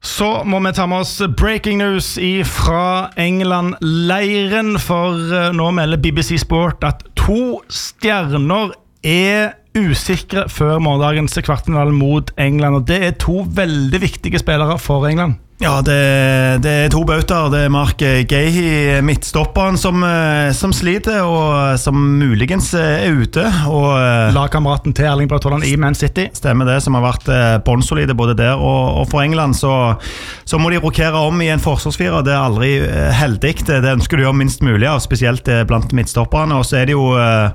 Så må vi ta med oss breaking news fra England-leiren, for nå melder BBC Sport at 2 stjerner usikre før morgendagens kvartfinale mot England, og det 2 veldig viktige spillere for England. Ja, det 2 bauter. Det Mark Gahey, midtstopperen, som sliter, og som muligens ute. Og lagkameraten til Erling Braut Haaland i Man City. Stemmer det, som har vært båndsolide både der og for England. Så må de rokere om i en forsvarsfirer. Det aldri heldig. Det ønsker du gjøre minst mulig av, spesielt blant midtstopperne. Og så det jo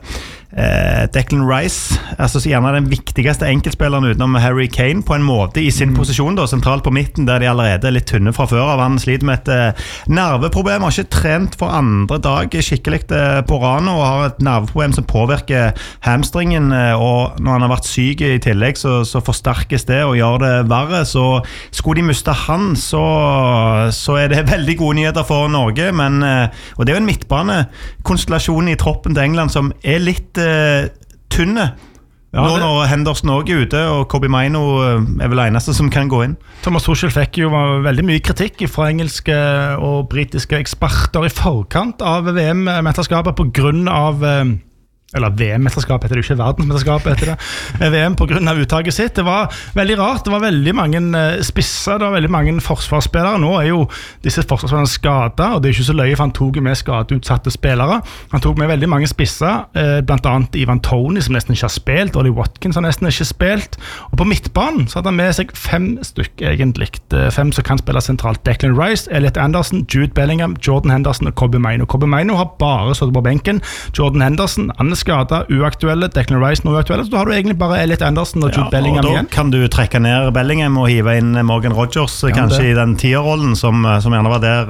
Declan Rice, altså gjerne den viktigste enkeltspilleren utenom Harry Kane på en måte i sin posisjon da, sentralt på midten, der de allerede litt tynne fra før av. Han sliter med et nerveproblem, har ikke trent for andre dag skikkelig på rad og har et nerveproblem som påvirker hamstringen, og når han har vært syk i tillegg så forsterkes det og gjør det verre. Så skulle de miste han, så det veldig gode nyheter for Norge, men, og det jo en midtbanekonstellasjon i troppen til England som litt tynne. Ja, nå når Henderson også ute, og Kobbie Mainoo vel eneste som kan gå inn. Thomas Tuchel fikk jo veldig mye kritikk fra engelske og britiske eksperter i forkant av VM-mesterskapet på grunn av eller VM-mesterskap heter det jo ikke, verdensmesterskap heter det, VM på grunn av uttaket sitt. Det var veldig rart, det var veldig mange spisser, det var veldig mange forsvarsspillere. Nå jo disse forsvarsspillerne skadet, og det ikke så løye, for han tok med skadeutsatte spillere. Han tok med veldig mange spisser, blant annet Ivan Toney, som nesten ikke har spilt, Ollie Watkins har nesten ikke spilt, og på midtbanen så hadde han med seg 5 stykker egentlig, 5 som kan spille sentralt. Declan Rice, Elliot Anderson, Jude Bellingham, Jordan Henderson og Kobbie Mainoo. Kobbie Mainoo har bare stått på benken. Jordan Henderson, skada, uaktuelle, Declan Rice nå uaktuelle, så da har du egentlig bare Elliot Anderson og Jude Bellingham igjen. Og da kan du trekke ned Bellingham og hive inn Morgan Rogers, kanskje i den 10-rollen som gjerne var der.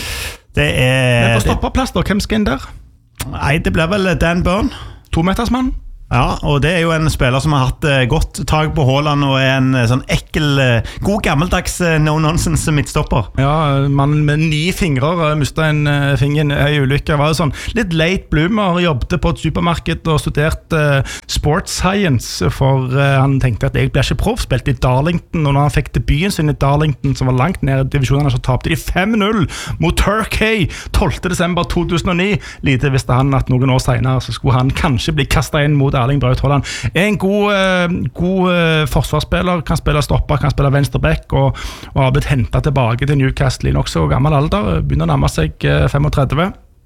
Men på stopperplass da, hvem skal inn der? Nei, det blir vel Dan Burn. 2-metersmann. Ja, og det jo en spiller som har hatt godt tag på Haaland og en sånn ekkel, god gammeldags no-nonsense midtstopper. Ja, mannen med 9 fingrer mistet en finger i ulykke. Var det sånn litt late bloomer, jobbet på et supermarked og studerte sports science, for han tenkte at jeg ble ikke proff, spilte i Darlington, og når han fikk debuten sin i Darlington, som var langt ned i divisjonene, så tapte de 5-0 mot Turkey 12. desember 2009. Lite visste han at noen år senere så skulle han kanskje bli kastet inn mot Erling Braut Haaland. En god forsvarsspiller, kan spille stopper, kan spille venstreback, og har blitt hentet tilbake til Newcastle i nok så gammel alder, begynner å nærme seg 35.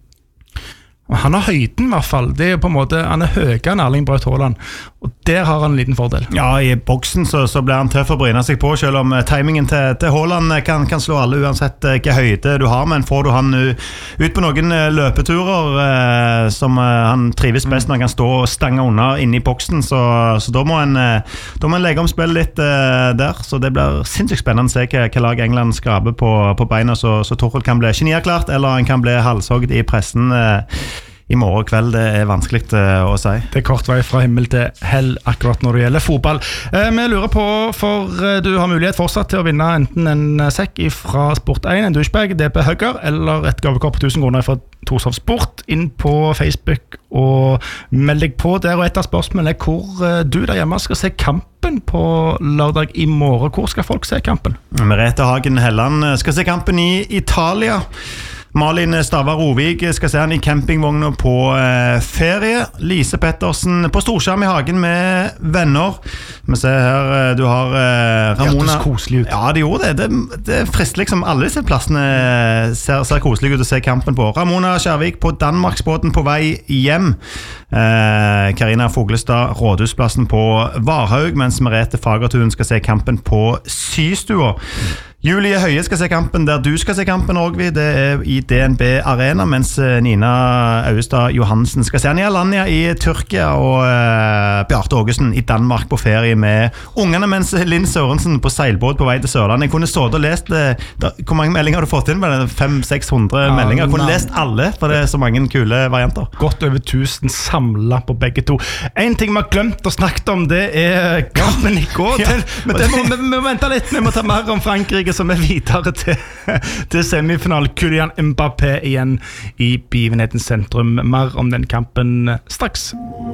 Han har høyden i hvert fall, det på en måte, han høyere enn Erling Braut Haaland, og der har han en liten fordel. Ja, i boksen så blir han tøff å bryne seg på, selv om timingen til Haaland kan slå alle uansett hvilken høyde du har, men får du han ut på noen løpeturer som han trives best når han kan stå og stange unna inne i boksen, så da må han legge om spillet litt der, så det blir sinnssykt spennende å se hva lag England skraber på beina, så Tuchel kan bli genierklært, eller han kan bli halshogd i pressen i morgen kveld. Det vanskelig å si. Det kort vei fra himmel til hell akkurat når det gjelder fotball. Vi lurer på, for du har mulighet fortsatt til å vinne enten en sekk fra Sport1, en douchebag, DP Hugger, eller et gavekort på 1000 kroner fra Torshov Sport, inn på Facebook og meld deg på der. Og et av spørsmålene hvor du der hjemme skal se kampen på lørdag i morgen. Hvor skal folk se kampen? Merete Hagen Helland skal se kampen i Italia. Malin Stavar Rovig skal se han i campingvognen på ferie. Lise Pettersen på storskjerm i hagen med venner. Vi ser her, du har Ramona. Det koselig ut. Ja, det gjorde det. Det frister liksom alle disse plassene ser koselig ut å se kampen på. Ramona Skjærvik på Danmarksbåten på vei hjem. Karina Foglestad Rådhusplassen på Varhaug, mens Merete Fagertun skal se kampen på Systua. Julie Høie skal se kampen der du skal se kampen, Ågvi. Det i DNB Arena, mens Nina Austad Johansen skal se han i Alanya i Tyrkia, og Bjarte Ågesen i Danmark på ferie med ungene, mens Linn Sørensen på seilbåt på vei til Sørland. Jeg kunne stått og lest hvor mange meldinger har du fått inn? 500-600 meldinger. Jeg kunne lest alle, for det så mange kule varianter. Godt over 1000 samlet på begge to. En ting vi har glemt å snakke om, det kampen i går. Men vi må vente litt, vi må ta mer om Frankrike, som videre til semifinal. Kylian Mbappé igjen i begivenhetens sentrum. Mer om den kampen straks.